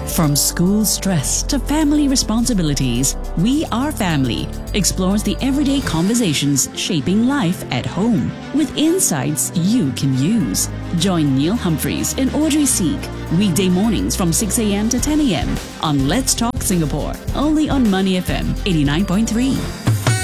From school stress to family responsibilities, We Are Family explores the everyday conversations shaping life at home with insights you can use. Join Neil Humphreys and Audrey Seek weekday mornings from 6 a.m. to 10 a.m. on Let's Talk Singapore, only on Money FM 89.3.